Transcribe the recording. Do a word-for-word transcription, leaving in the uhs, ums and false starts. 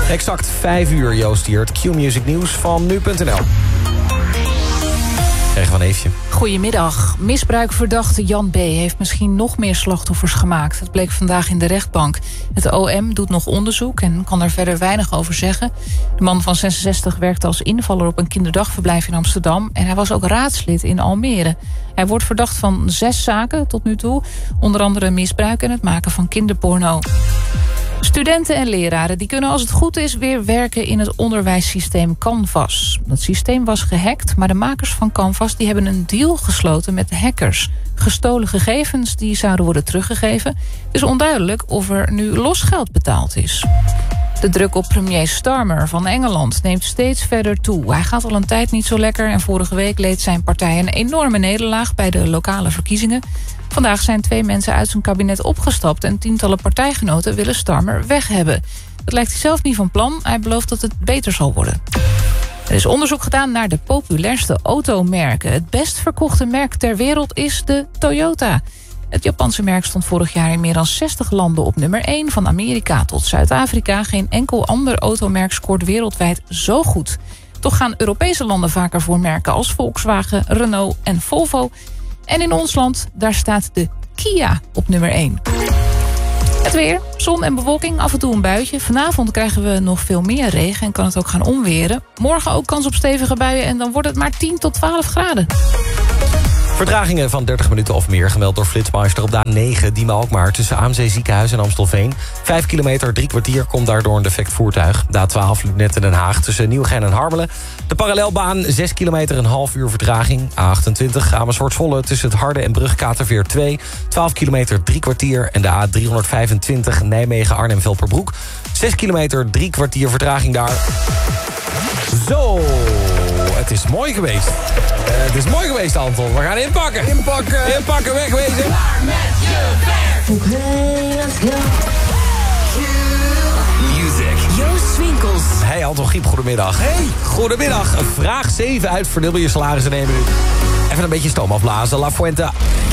Exact vijf uur, Joost hier, het Q-Music nieuws van nu punt n l. Krijgen we een eefje. Goedemiddag. Misbruikverdachte Jan B. heeft misschien nog meer slachtoffers gemaakt. Dat bleek vandaag in de rechtbank. Het O M doet nog onderzoek en kan er verder weinig over zeggen. De man van zesenzestig werkte als invaller op een kinderdagverblijf in Amsterdam. En hij was ook raadslid in Almere. Hij wordt verdacht van zes zaken tot nu toe. Onder andere misbruik en het maken van kinderporno. Studenten en leraren die kunnen als het goed is weer werken in het onderwijssysteem Canvas. Dat systeem was gehackt, maar de makers van Canvas die hebben een deal gesloten met de hackers. Gestolen gegevens die zouden worden teruggegeven. Het is onduidelijk of er nu losgeld betaald is. De druk op premier Starmer van Engeland neemt steeds verder toe. Hij gaat al een tijd niet zo lekker en vorige week leed zijn partij een enorme nederlaag bij de lokale verkiezingen. Vandaag zijn twee mensen uit zijn kabinet opgestapt en tientallen partijgenoten willen Starmer weg hebben. Dat lijkt hij zelf niet van plan. Hij belooft dat het beter zal worden. Er is onderzoek gedaan naar de populairste automerken. Het best verkochte merk ter wereld is de Toyota. Het Japanse merk stond vorig jaar in meer dan zestig landen op nummer één. Van Amerika tot Zuid-Afrika. Geen enkel ander automerk scoort wereldwijd zo goed. Toch gaan Europese landen vaker voor merken als Volkswagen, Renault en Volvo. En in ons land, daar staat de Kia op nummer één. Het weer, zon en bewolking, af en toe een buitje. Vanavond krijgen we nog veel meer regen en kan het ook gaan onweren. Morgen ook kans op stevige buien en dan wordt het maar tien tot twaalf graden. Vertragingen van dertig minuten of meer gemeld door Flitsmeister op de A negen Diemen-Alkmaar tussen A M C Ziekenhuis en Amstelveen. Vijf kilometer, drie kwartier komt daardoor een defect voertuig. De A twaalf Lunetten Den Haag tussen Nieuwegein en Harmelen. De parallelbaan, zes kilometer, een half uur vertraging. A achtentwintig Amersfoort-Zwolle tussen het Harde en Brug Katerveer twee. twaalf kilometer, drie kwartier. En de A driehonderdvijfentwintig Nijmegen-Arnhem-Velperbroek. zes kilometer, drie kwartier vertraging daar. Zo, het is mooi geweest. Uh, het is mooi geweest, Anton. We gaan inpakken. Inpakken. Inpakken, wegwezen. Klaar met je werk. Oké, okay, let's go. Music. Joost Swinkels. Hey, Anton Giep, goedemiddag. Hey, goedemiddag. Vraag zeven uit. Verdubbel je salaris in één minuut. Even een beetje stoom afblazen. La Fuente.